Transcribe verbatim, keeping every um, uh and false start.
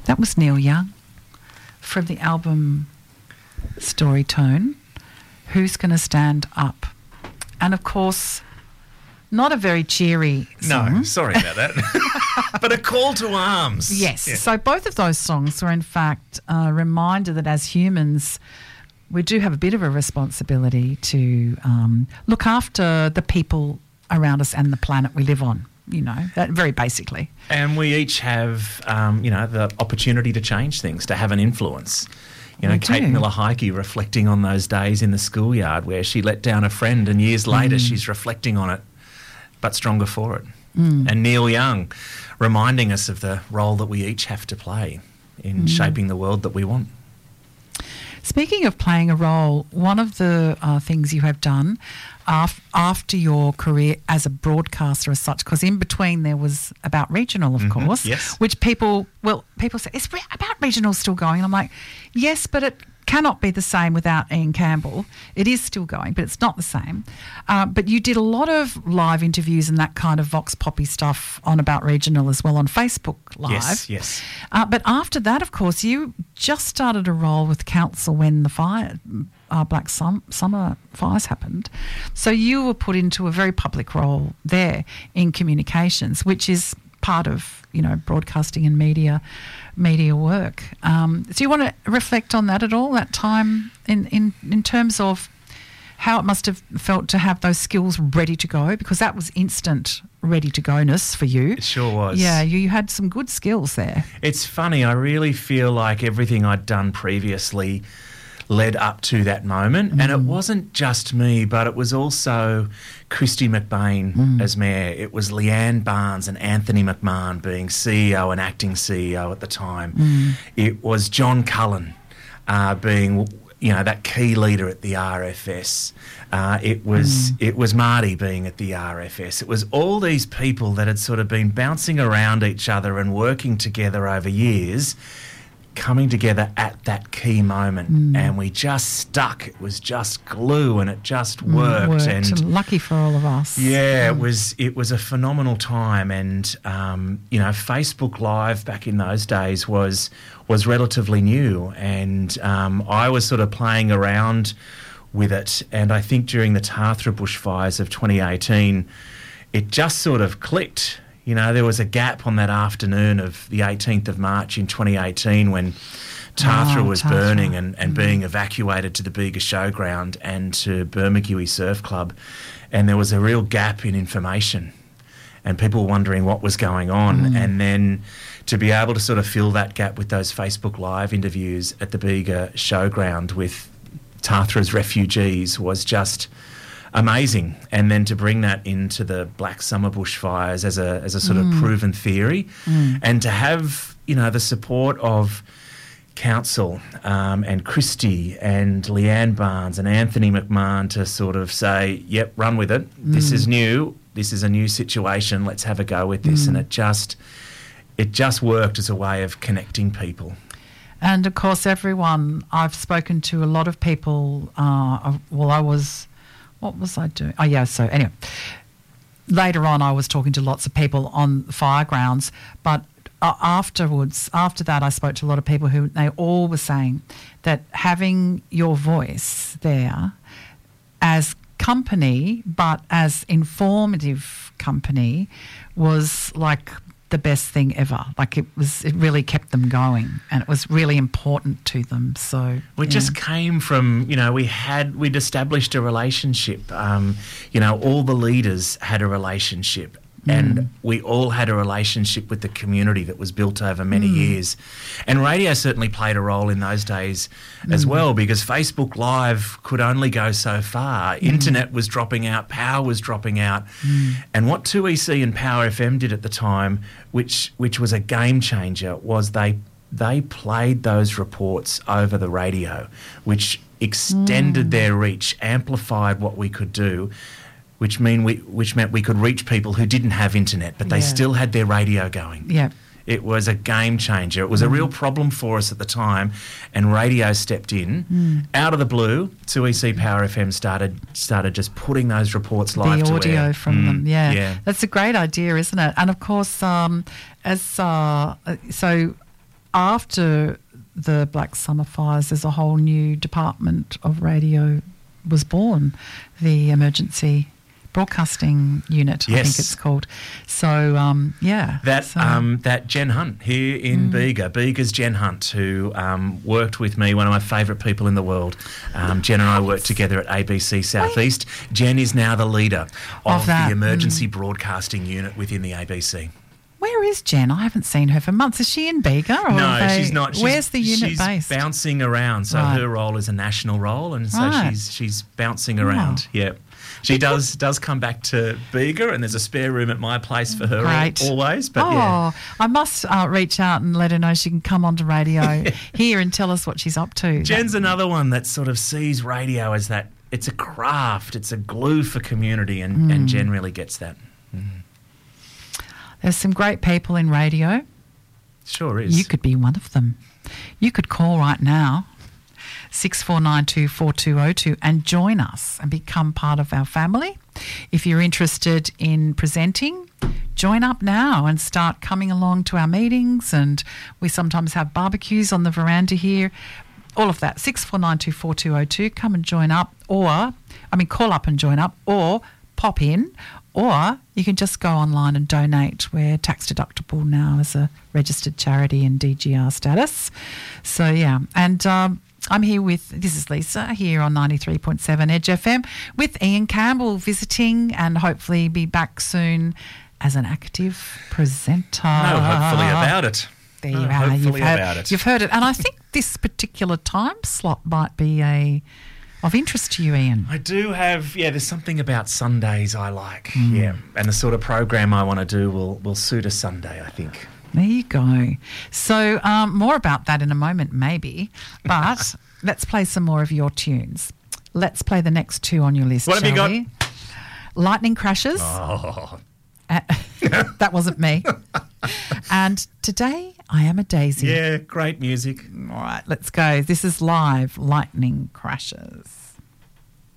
That was Neil Young from the album Story Tone, Who's Gonna Stand Up? And, of course, not a very cheery song. No, sorry about that. But a call to arms. Yes. Yeah. So both of those songs were, in fact, a reminder that as humans, we do have a bit of a responsibility to um, look after the people around us and the planet we live on, you know, that very basically. And we each have, um, you know, the opportunity to change things, to have an influence. You know, We Kate do. Miller-Heidke reflecting on those days in the schoolyard where she let down a friend and years later Mm. she's reflecting on it, but stronger for it. Mm. And Neil Young reminding us of the role that we each have to play in Mm. shaping the world that we want. Speaking of playing a role, one of the uh, things you have done af- after your career as a broadcaster as such, because in between there was About Regional, of Mhm, course, yes. which people, well, people say, is Re- About Regional still going? And I'm like, yes, but it cannot be the same without Ian Campbell. It is still going, but it's not the same. Uh, but you did a lot of live interviews and that kind of Vox Poppy stuff on About Regional as well on Facebook Live. Yes, yes. Uh, but after that, of course, you just started a role with council when the fire, uh, Black Sum- Summer fires happened. So you were put into a very public role there in communications, which is part of, you know, broadcasting and media media work. Um, do you want to reflect on that at all, that time in, in, in terms of how it must have felt to have those skills ready to go? Because that was instant ready to go-ness for you. It sure was. Yeah, you, you had some good skills there. It's funny, I really feel like everything I'd done previously led up to that moment. Mm. And it wasn't just me, but it was also Christy McBain mm. as mayor. It was Leanne Barnes and Anthony McMahon being C E O and acting C E O at the time. Mm. It was John Cullen uh, being, you know, that key leader at the R F S. Uh, it was mm. it was Marty being at the R F S. It was all these people that had sort of been bouncing around each other and working together over years, coming together at that key moment, mm. and we just stuck. It was just glue, and it just worked. Mm, worked. And lucky for all of us. Yeah, mm. it was it was a phenomenal time, and um, you know, Facebook Live back in those days was was relatively new, and um, I was sort of playing around with it. And I think during the Tathra bushfires of twenty eighteen, it just sort of clicked. You know, there was a gap on that afternoon of the eighteenth of March in twenty eighteen when Tathra oh, was Tathra. burning and, and mm. being evacuated to the Bega Showground and to Bermagui Surf Club. And there was a real gap in information and people wondering what was going on. Mm. And then to be able to sort of fill that gap with those Facebook Live interviews at the Bega Showground with Tathra's refugees was just amazing. And then to bring that into the Black Summer bushfires as a as a sort mm. of proven theory, mm. and to have, you know, the support of council um, and Christy and Leanne Barnes and Anthony McMahon to sort of say, yep, run with it. Mm. This is new. This is a new situation. Let's have a go with this. Mm. And it just it just worked as a way of connecting people. And of course, everyone, I've spoken to a lot of people. Uh, well, I was. What was I doing? Oh, yeah, so anyway, later on I was talking to lots of people on the fire grounds, but uh, afterwards, after that, I spoke to a lot of people who they all were saying that having your voice there as company, but as informative company, was like the best thing ever. Like it was, it really kept them going, and it was really important to them. So we yeah. just came from, you know, we had we'd established a relationship. Um, you know, all the leaders had a relationship. And mm. we all had a relationship with the community that was built over many mm. years. And radio certainly played a role in those days mm. as well, because Facebook Live could only go so far. Mm. Internet was dropping out, power was dropping out. Mm. And what two E C and Power F M did at the time, which which was a game changer, was they they played those reports over the radio, which extended mm. their reach, amplified what we could do. Which mean we, which meant we could reach people who didn't have internet, but they yeah. still had their radio going. Yeah, it was a game changer. It was mm. a real problem for us at the time, and radio stepped in mm. out of the blue. two E C Power F M started started just putting those reports live the to audio air. from mm. them. Yeah. yeah, that's a great idea, isn't it? And of course, um, as uh, so. after the Black Summer fires, there's a whole new department of radio was born, the Emergency Broadcasting Unit, Yes. I think it's called. So, um, yeah. That so, um, that Jen Hunt here in mm. Bega, Bega's Jen Hunt, who um, worked with me, one of my favourite people in the world. Um, Jen and I worked together at A B C Southeast. Jen is now the leader of, Of that, the Emergency mm. Broadcasting Unit within the A B C. Where is Jen? I haven't seen her for months. Is she in Bega? Or No, are they, she's not. She's, where's the unit she's based? bouncing around. So Right. her role is a national role, and so Right. she's she's bouncing around. Oh. Yeah. She does does come back to Bega, and there's a spare room at my place for her Great. al- always. But oh, yeah, I must uh, reach out and let her know she can come onto radio here and tell us what she's up to. Jen's another one that sort of sees radio as that. It's a craft. It's a glue for community, and, Mm. and Jen really gets that. Mm. There's some great people in radio. Sure is. You could be one of them. You could call right now, six four nine two, four two zero two, and join us and become part of our family. If you're interested in presenting, join up now and start coming along to our meetings, and we sometimes have barbecues on the veranda here. All of that, six four nine two, four two zero two. Come and join up, or, I mean, call up and join up, or pop in, or you can just go online and donate. We're tax deductible now as a registered charity and D G R status. So, yeah, and um, I'm here with, this is Lisa, here on ninety-three point seven Edge F M with Ian Campbell visiting, and hopefully be back soon as an active presenter. No, hopefully about it. There no, you are. Hopefully You've heard, about it. You've heard it. And I think this particular time slot might be a of interest to you, Ian. I do have, yeah, there's something about Sundays I like, Mm. yeah. And the sort of program I want to do will, will suit a Sunday, I think. There you go. So um, more about that in a moment, maybe. But let's play some more of your tunes. Let's play the next two on your list, What have you shall got? we? Lightning Crashes. Oh. Uh, that wasn't me. And Today I Am a Daisy. Yeah, great music. All right, let's go. This is live Lightning Crashes.